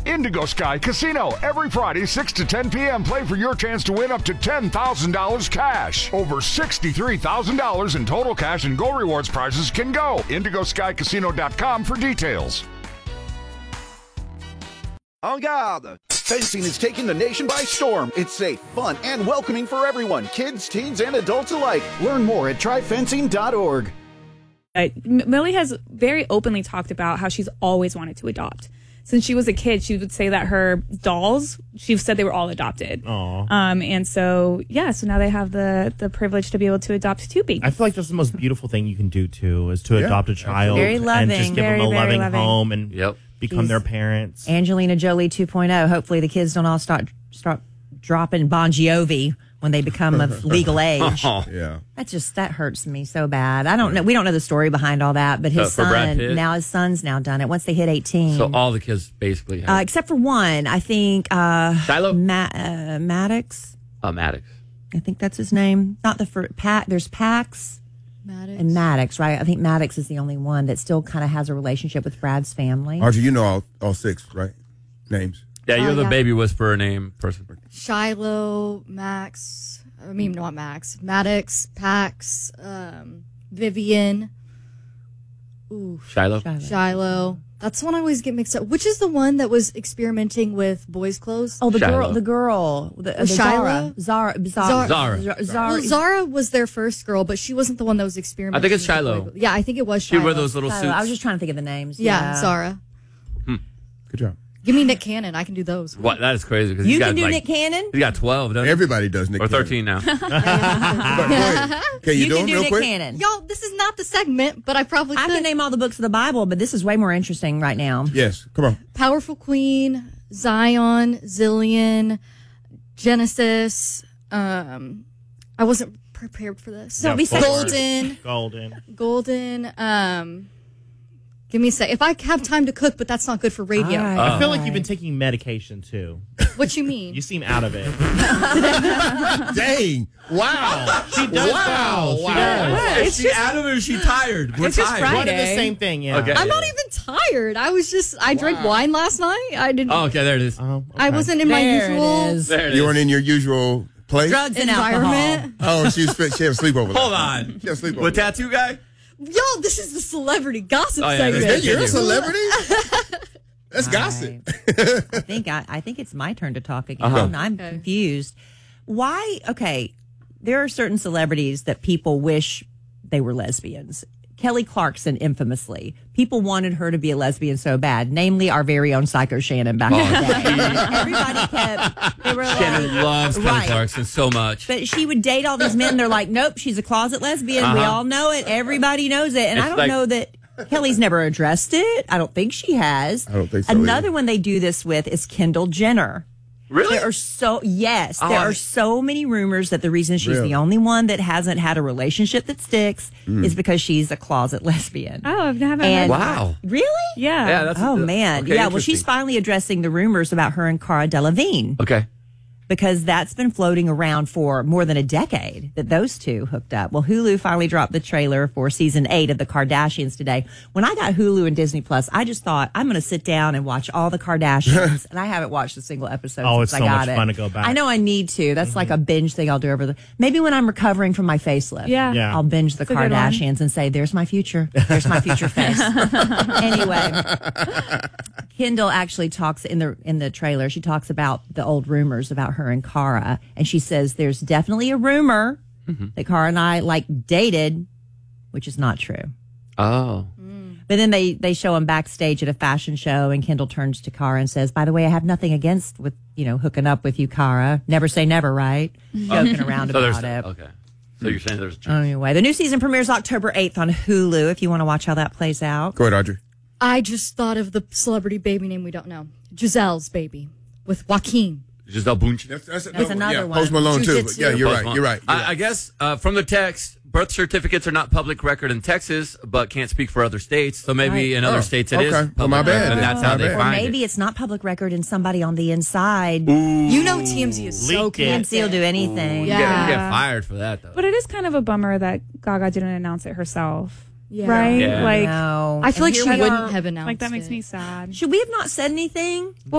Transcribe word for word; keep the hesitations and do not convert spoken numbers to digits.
Indigo Sky Casino. Every Friday, six to ten p.m. Play for your chance to win up to ten thousand dollars cash. Over sixty-three thousand dollars in total cash and Go Rewards prizes can go. indigo sky casino dot com for details. En garde! Fencing is taking the nation by storm. It's safe, fun, and welcoming for everyone, kids, teens, and adults alike. Learn more at try fencing dot org. Uh, Millie has very openly talked about how she's always wanted to adopt. Since she was a kid, she would say that her dolls, she said they were all adopted. Aww. Um, and so, yeah, so now they have the, the privilege to be able to adopt two babies. I feel like that's the most beautiful thing you can do, too, is to Yeah. adopt a child. Very loving. And just give Very, them a very loving, loving. home and Yep. become He's- their parents. Angelina Jolie two point oh. Hopefully the kids don't all start start dropping Bon Jovi when they become of legal age. Oh. Yeah. That just that hurts me so bad. I don't know. We don't know the story behind all that, but his Uh, for Brad son Pitt? now his son's now done it. Once they hit eighteen, So all the kids basically have uh, except for one, I think uh, Shiloh? Ma- uh, Maddox. uh, Maddox. I think that's his name. Not the first. Pat. There's Pax Maddox. and Maddox, right? I think Maddox is the only one that still kind of has a relationship with Brad's family. Audrey, you know all, all six, right? Names. Yeah, you're Oh, the yeah. baby whisperer name person. Shiloh, Max, I mean, not Max, Maddox, Pax, um, Vivian, ooh, Shiloh. Shiloh. Shiloh. That's the one I always get mixed up. Which is the one that was experimenting with boys' clothes? Oh, the Shiloh. girl, the girl, the, the Shiloh? Zara, Zara, Zara. Zara, Zara. Zara. Well, Zara was their first girl, but she wasn't the one that was experimenting. I think it's with Shiloh. boy- Yeah, I think it was She Shiloh. wear those little Shiloh. suits. I was just trying to think of the names. Yeah, Yeah, Zara. Good job. Give me Nick Cannon. I can do those. What? That is crazy. Cause You he's can got, do like, Nick Cannon. He's got twelve, doesn't he? Everybody does Nick Or Cannon. thirteen now. But go ahead. Can you, You do can them do real Nick quick? Cannon. Y'all, this is not the segment, but I probably I could. can name all the books of the Bible, but this is way more interesting right now. Yes. Come on. Powerful Queen, Zion, Zillion, Genesis. Um, I wasn't prepared for this. Don't be full so- word. Golden, Golden. Golden. Um, give me a sec. If I have time to cook, but that's not good for radio. All right. I feel like you've been taking medication, too. What you mean? You seem out of it. Dang. Wow. She does. Wow. She Wow. does. It's she just- out of it or she tired? We're It's just tired. Friday. One and the same thing, yeah. Okay. I'm not even tired. I was just. I drank wine last night. I didn't. Oh, okay, there it is. Oh, I okay. wasn't in my There it usual is. There it You is. weren't in your usual place? Drugs and alcohol. environment. Oh, she, was, she had a sleepover. Hold last on. night. She had a sleepover. With tattoo guy? Yo, this is the celebrity gossip Oh, yeah, segment. this- You're a Continue. celebrity? That's gossip. I think I, I think it's my turn to talk again. Uh-huh. I'm Okay. confused. Why? Okay, there are certain celebrities that people wish they were lesbians. Kelly Clarkson, infamously, people wanted her to be a lesbian so bad. Namely, our very own Psycho Shannon back in the day. Everybody kept. They were like, Shannon loves Kelly Right. Clarkson so much. But she would date all these men. They're like, nope, she's a closet lesbian. We Uh-huh. all know it. Everybody knows it. And It's I don't like- know that Kelly's never addressed it. I don't think she has. I don't think so Another either. one they do this with is Kendall Jenner. Really? There are so, yes, Oh, there I- are so many rumors that the reason she's Really? the only one that hasn't had a relationship that sticks Mm. is because she's a closet lesbian. Oh, I've never And- heard Wow. Really? Yeah. Yeah, that's Oh, uh, man. okay, yeah, well, she's interesting. finally addressing the rumors about her and Cara Delevingne. Okay. Because that's been floating around for more than a decade that those two hooked up. Well, Hulu finally dropped the trailer for season eight of The Kardashians today. When I got Hulu and Disney Plus, I just thought I'm going to sit down and watch all the Kardashians, and I haven't watched a single episode Oh, since it's I so got much it. fun to go back. I know I need to. That's like a binge thing I'll do over the. Maybe when I'm recovering from my facelift, Yeah. Yeah. I'll binge the It's a good one. Kardashians and say, "There's my future. There's my future face." Anyway. Kendall actually talks in the in the trailer. She talks about the old rumors about her and Cara, and she says there's definitely a rumor that Cara and I like dated, which is not true. Oh. But then they they show him backstage at a fashion show, and Kendall turns to Cara and says, "By the way, I have nothing against with you know hooking up with you, Cara. Never say never, right?" Joking around So there's about it. okay. So you're saying there's a chance. Anyway, the new season premieres October eighth on Hulu. If you want to watch how that plays out. Go ahead, Audrey. I just thought of the celebrity baby name we don't know. Giselle's baby with Joaquin. Giselle Bunch. That's, that's, That's another yeah, one. Post Malone, too. But Jujitsu. yeah, you're Post right. Malone. You're right. You're I, I right. guess uh, from the text, birth certificates are not public record in Texas, but can't speak for other states. So maybe Right. in other Oh, states it is okay. public Well, my bad record, and then. that's My how they bad. Or find maybe it. it's not public record and somebody on the inside You know T M Z is so Leaked it. can't connected. still do anything. You get, Yeah. you get fired for that, though. But it is kind of a bummer that Gaga didn't announce it herself. Yeah. Right? Yeah. Like, No. I feel like And she here we wouldn't are. have announced like that makes it. me sad. Should we have not said anything?